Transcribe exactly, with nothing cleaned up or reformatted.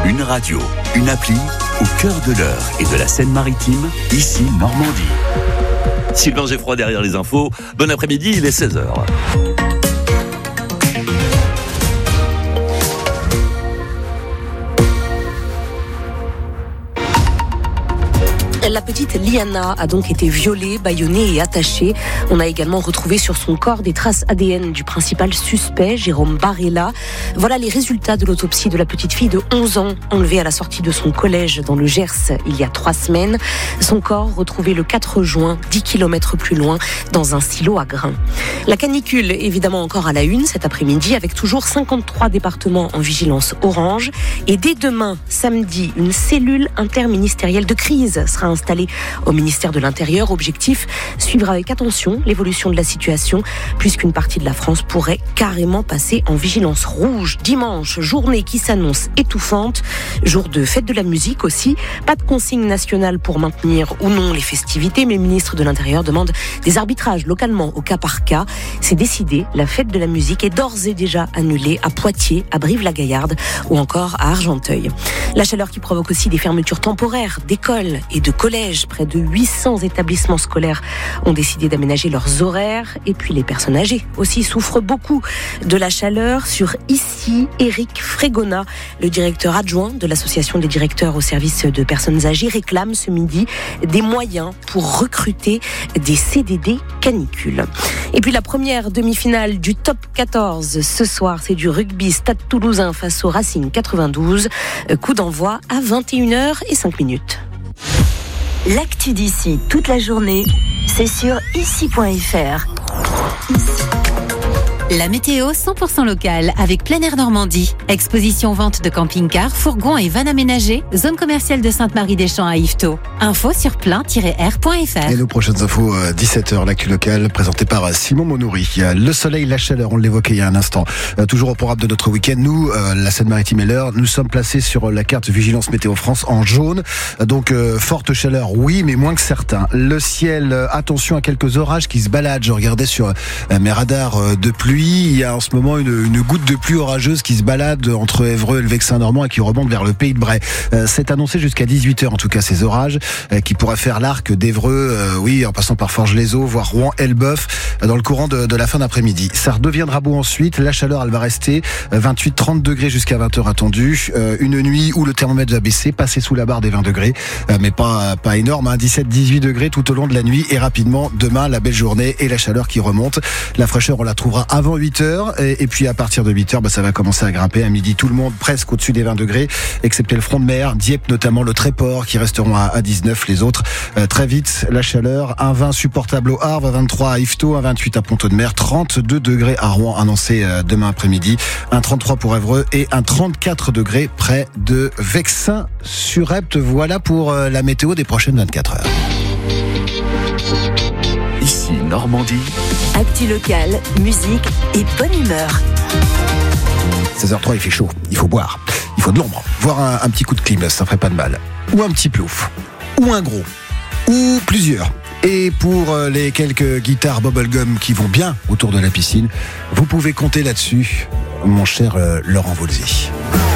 Une radio, une appli, au cœur de l'Eure et de la Seine-Maritime, ici Normandie. Sylvain Geffroy derrière les infos. Bon après-midi, il est seize heures. La petite Liana a donc été violée, bâillonnée et attachée. On a également retrouvé sur son corps des traces A D N du principal suspect, Jérôme Barella. Voilà les résultats de l'autopsie de la petite fille de onze ans, enlevée à la sortie de son collège dans le Gers il y a trois semaines. Son corps retrouvé le quatre juin, dix kilomètres plus loin, dans un silo à grains. La canicule, évidemment encore à la une cet après-midi, avec toujours cinquante-trois départements en vigilance orange. Et dès demain, samedi, une cellule interministérielle de crise sera installée au ministère de l'Intérieur. Objectif, suivre avec attention l'évolution de la situation, puisqu'une partie de la France pourrait carrément passer en vigilance rouge. Dimanche, journée qui s'annonce étouffante, jour de fête de la musique aussi. Pas de consigne nationale pour maintenir ou non les festivités, mais le ministre de l'Intérieur demande des arbitrages localement au cas par cas. C'est décidé, la fête de la musique est d'ores et déjà annulée à Poitiers, à Brive-la-Gaillarde ou encore à Argenteuil. La chaleur qui provoque aussi des fermetures temporaires d'écoles et de collèges. Près de huit cents établissements scolaires ont décidé d'aménager leurs horaires. Et puis les personnes âgées aussi souffrent beaucoup de la chaleur. Sur Ici, Éric Frégona, le directeur adjoint de l'association des directeurs au service de personnes âgées, réclame ce midi des moyens pour recruter des C D D canicules. Et puis la première demi-finale du top quatorze ce soir, c'est du rugby. Stade Toulousain face au Racing quatre-vingt-douze. Coup d'envoi à vingt et une heures cinq minutes. L'actu d'ici toute la journée, c'est sur ici point f r. La météo cent pour cent locale avec Plein Air Normandie. Exposition vente de camping-cars, fourgons et vannes aménagées. Zone commerciale de Sainte-Marie-des-Champs à Yvetot. Info sur plein tiret air point f r. Et nos prochaines infos, dix-sept heures, l'actu locale, présentée par Simon Monouri. Le soleil, la chaleur, on l'évoquait il y a un instant. Euh, toujours au programme de notre week-end, nous, euh, la Seine-Maritime et l'Eure, nous sommes placés sur la carte Vigilance Météo France en jaune. Donc, euh, forte chaleur, oui, mais moins que certains. Le ciel, euh, attention à quelques orages qui se baladent. Je regardais sur euh, mes radars euh, de pluie. Il y a en ce moment une, une goutte de pluie orageuse qui se balade entre Évreux et le Vexin normand et qui remonte vers le Pays de Bray. Euh, c'est annoncé jusqu'à dix-huit heures en tout cas ces orages euh, qui pourraient faire l'arc d'Évreux, euh, oui, en passant par Forges-les-Eaux, voire Rouen, Elbeuf, euh, dans le courant de, de la fin d'après-midi. Ça redeviendra beau ensuite. La chaleur, elle va rester euh, vingt-huit à trente degrés jusqu'à vingt heures attendu. Euh, une nuit où le thermomètre va baisser, passer sous la barre des vingt degrés, euh, mais pas pas énorme, hein, dix-sept à dix-huit degrés tout au long de la nuit et rapidement demain la belle journée et la chaleur qui remonte. La fraîcheur, on la trouvera avant huit heures. Et, et puis à partir de huit heures, bah, ça va commencer à grimper. À midi, tout le monde presque au-dessus des vingt degrés, excepté le front de mer, Dieppe notamment, le Tréport qui resteront à, à dix-neuf. Les autres, euh, très vite, la chaleur. Un vingt supportable au Havre, vingt-trois à Yvetot, un vingt-huit à Pont-de-Mer, trente-deux degrés à Rouen annoncé euh, demain après-midi, un trente-trois pour Évreux et un trente-quatre degrés près de Vexin-sur-Epte. Voilà pour euh, la météo des prochaines vingt-quatre heures. Ici Normandie. Actu locale, musique et bonne humeur. seize heures zéro trois, il fait chaud, il faut boire, il faut de l'ombre, voire un, un petit coup de clim, ça ferait pas de mal. Ou un petit plouf, ou un gros, ou plusieurs. Et pour les quelques guitares bubblegum qui vont bien autour de la piscine, vous pouvez compter là-dessus, mon cher euh, Laurent Voulzy.